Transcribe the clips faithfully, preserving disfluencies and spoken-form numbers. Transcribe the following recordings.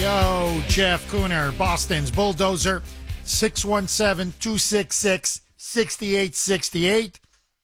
Yo, Jeff Cooner, Boston's Bulldozer, six one seven, two six six, six eight six eight.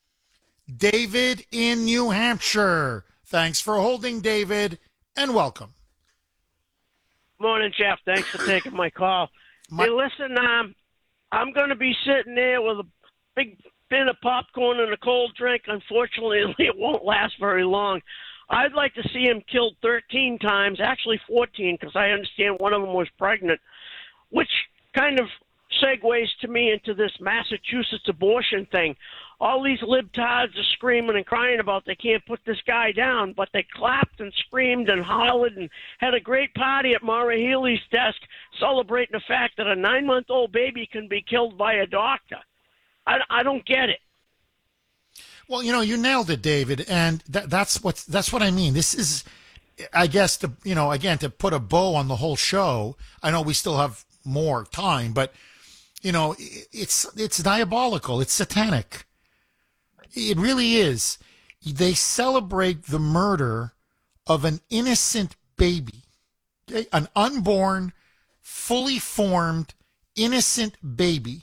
David in New Hampshire. Thanks for holding, David, and welcome. Morning, Jeff. Thanks for taking my call. My- hey, listen, um, I'm going to be sitting there with a big bin of popcorn and a cold drink. Unfortunately, it won't last very long. I'd like to see him killed thirteen times, actually fourteen, because I understand one of them was pregnant, which kind of segues to me into this Massachusetts abortion thing. All these libtards are screaming and crying about they can't put this guy down, but they clapped and screamed and hollered and had a great party at Maura Healey's desk celebrating the fact that a nine-month-old baby can be killed by a doctor. I, I don't get it. Well, you know, you nailed it, David, and that, that's what that's what I mean. This is, I guess, to you know, again, to put a bow on the whole show. I know we still have more time, but you know, it's it's diabolical. It's satanic. It really is. They celebrate the murder of an innocent baby, okay? An unborn, fully formed, innocent baby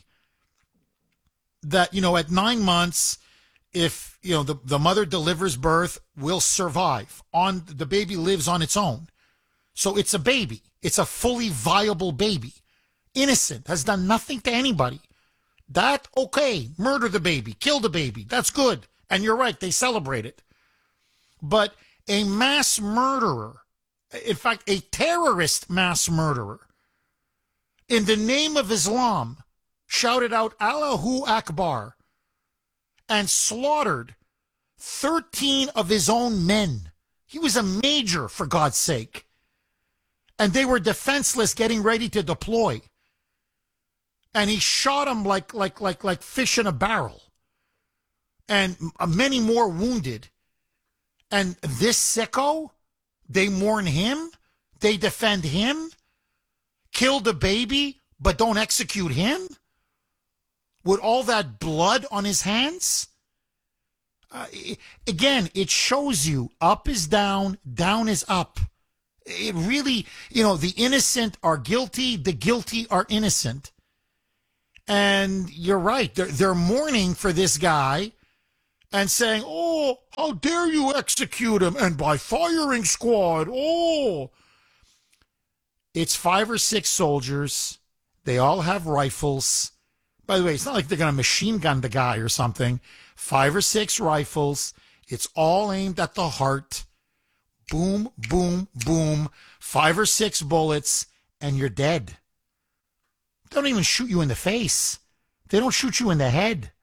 that, you know, at nine months, if, you know, the, the mother delivers birth, will survive. On the baby lives on its own. So it's a baby. It's a fully viable baby. Innocent, has done nothing to anybody. That, okay, murder the baby, kill the baby. That's good. And you're right, they celebrate it. But a mass murderer, in fact, a terrorist mass murderer, in the name of Islam, shouted out Allahu Akbar and slaughtered thirteen of his own men. He was a major, for God's sake. And they were defenseless, getting ready to deploy. And he shot them like like like like fish in a barrel. And many more wounded. And this sicko, they mourn him, they defend him, kill the baby, but don't execute him? With all that blood on his hands? Uh, again, it shows you up is down, down is up. It really, you know, the innocent are guilty, the guilty are innocent. And you're right, they're, they're mourning for this guy and saying, oh, how dare you execute him, and by firing squad, oh. It's five or six soldiers. They all have rifles. By the way, it's not like they're going to machine gun the guy or something. Five or six rifles. It's all aimed at the heart. Boom, boom, boom. Five or six bullets, and you're dead. They don't even shoot you in the face. They don't shoot you in the head.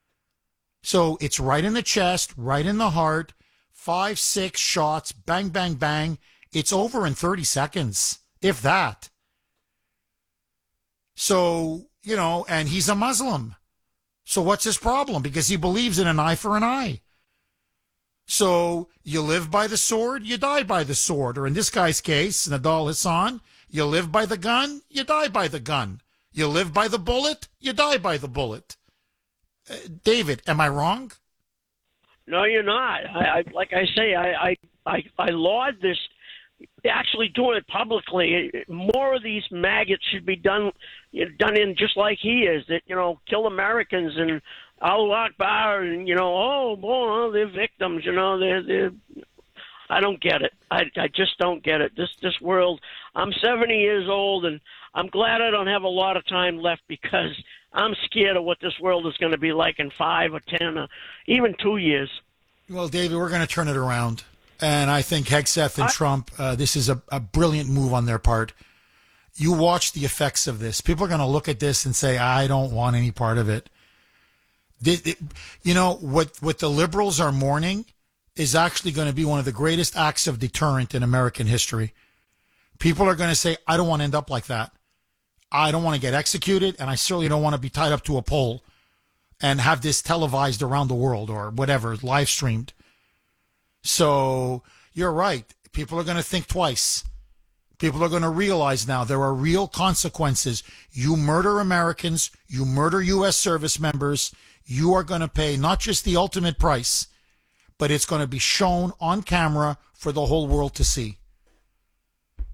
So it's right in the chest, right in the heart. Five, six shots, bang, bang, bang. It's over in thirty seconds, if that. So, you know, and he's a Muslim. So what's his problem? Because he believes in an eye for an eye. So you live by the sword, you die by the sword. Or in this guy's case, Nidal Hasan, you live by the gun, you die by the gun. You live by the bullet, you die by the bullet. Uh, David, am I wrong? No, you're not. I, I like I say, I, I, I, I laud this. Actually doing it publicly. More of these maggots should be done you know, done in just like he is. That you know, kill Americans and Allahu Akbar, and you know, oh boy, they're victims. You know, they're they're. I don't get it. I, I just don't get it. This this world. I'm seventy years old, and I'm glad I don't have a lot of time left because I'm scared of what this world is going to be like in five or ten or even two years. Well, David, we're going to turn it around. And I think Hegseth and I, Trump, uh, this is a, a brilliant move on their part. You watch the effects of this. People are going to look at this and say, I don't want any part of it. It, it. You know, what, what the liberals are mourning is actually going to be one of the greatest acts of deterrent in American history. People are going to say, I don't want to end up like that. I don't want to get executed, and I certainly don't want to be tied up to a pole and have this televised around the world or whatever, live streamed. So you're right. People are going to think twice. People are going to realize now there are real consequences. You murder Americans, you murder U S service members, you are going to pay not just the ultimate price, but it's going to be shown on camera for the whole world to see.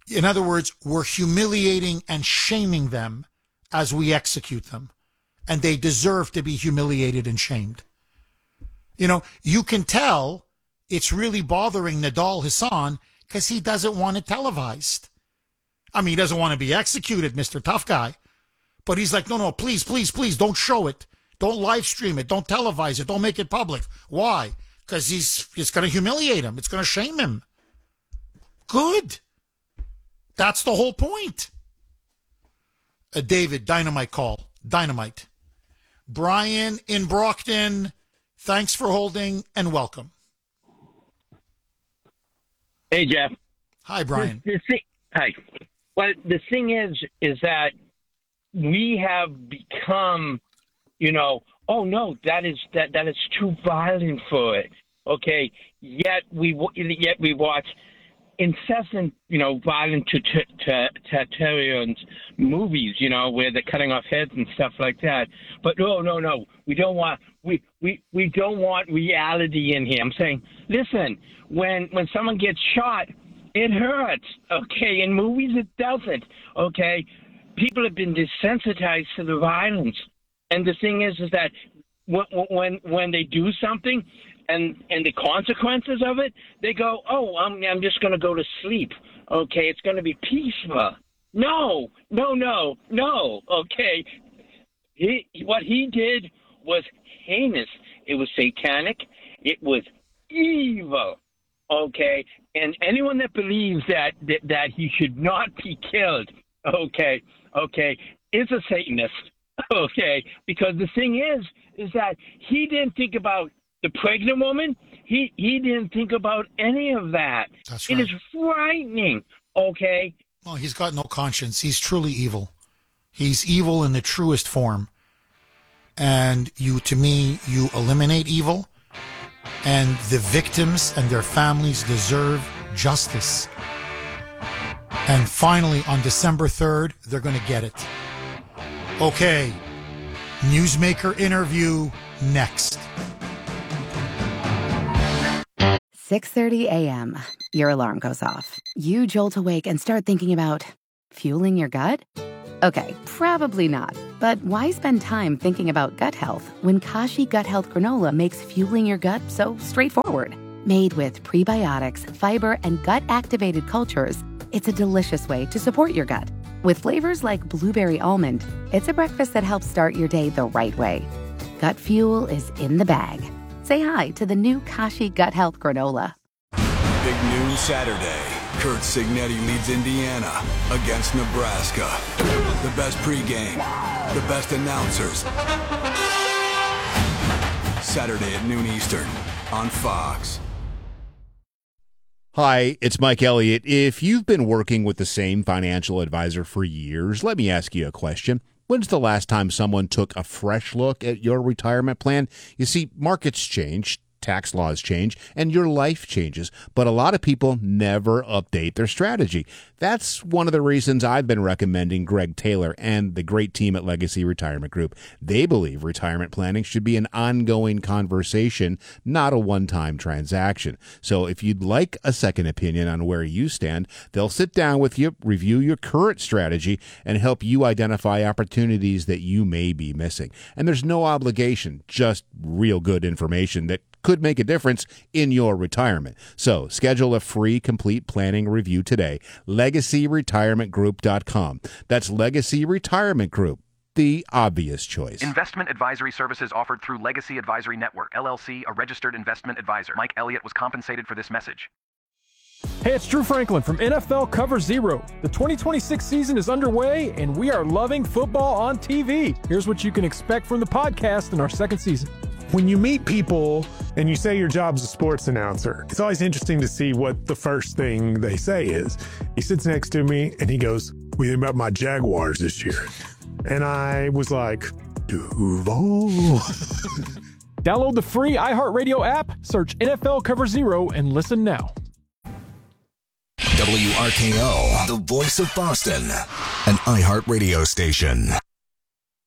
In other words, we're humiliating and shaming them as we execute them. And they deserve to be humiliated and shamed. You know, you can tell it's really bothering Nadal Hassan because he doesn't want it televised. I mean, he doesn't want to be executed, Mister Tough Guy. But he's like, no, no, please, please, please, don't show it. Don't live stream it. Don't televise it. Don't make it public. Why? Because he's it's going to humiliate him. It's going to shame him. Good. That's the whole point. Uh, David, dynamite call. Dynamite. Brian in Brockton, thanks for holding and welcome. Hey, Jeff. Hi, Brian. The, the thing, hi. Well, the thing is, is that we have become, you know, oh no, that is that that is too violent for it. Okay, yet we yet we watch incessant, you know, violent totalitarian movies, you know, where they're cutting off heads and stuff like that. But no, no, no, we don't want we we, we don't want reality in here. I'm saying, listen, when when someone gets shot, it hurts. Okay, in movies it doesn't. Okay, people have been desensitized to the violence, and the thing is, is that when when when they do something. And and the consequences of it, they go, oh, I'm I'm just going to go to sleep. Okay, it's going to be peaceful. No, no, no, no. Okay, he what he did was heinous. It was satanic. It was evil. Okay, and anyone that believes that that, that he should not be killed, okay, okay, is a Satanist. Okay, because the thing is, is that he didn't think about the pregnant woman, he, he didn't think about any of that. That's right. It is frightening, okay? Well, he's got no conscience. He's truly evil. He's evil in the truest form. And you, to me, you eliminate evil, and the victims and their families deserve justice. And finally, on December third, they're going to get it. Okay, Newsmaker interview next. six thirty a.m. Your alarm goes off. You jolt awake and start thinking about fueling your gut? Okay, probably not. But why spend time thinking about gut health when Kashi Gut Health Granola makes fueling your gut so straightforward? Made with prebiotics, fiber, and gut-activated cultures, it's a delicious way to support your gut. With flavors like blueberry almond, it's a breakfast that helps start your day the right way. Gut fuel is in the bag. Say hi to the new Kashi Gut Health Granola. Big noon Saturday. Kurt Signetti leads Indiana against Nebraska. The best pregame, the best announcers. Saturday at noon Eastern on Fox. Hi, it's Mike Elliott. If you've been working with the same financial advisor for years, let me ask you a question. When's the last time someone took a fresh look at your retirement plan? You see, markets change, tax laws change, and your life changes, but a lot of people never update their strategy. That's one of the reasons I've been recommending Greg Taylor and the great team at Legacy Retirement Group. They believe retirement planning should be an ongoing conversation, not a one-time transaction. So if you'd like a second opinion on where you stand, they'll sit down with you, review your current strategy, and help you identify opportunities that you may be missing. And there's no obligation, just real good information that could make a difference in your retirement. So schedule a free complete planning review today. legacy retirement group dot com. That's Legacy Retirement Group, the obvious choice. Investment advisory services offered through Legacy Advisory Network, L L C, a registered investment advisor. Mike Elliott was compensated for this message. Hey, it's Drew Franklin from N F L Cover Zero. The twenty twenty-six season is underway, and we are loving football on T V. Here's what you can expect from the podcast in our second season. When you meet people and you say your job's a sports announcer, it's always interesting to see what the first thing they say is. He sits next to me and he goes, "What do you think about my Jaguars this year?" And I was like, Duval. Download the free iHeartRadio app, search N F L Cover Zero, and listen now. W R K O, the voice of Boston, an iHeartRadio station.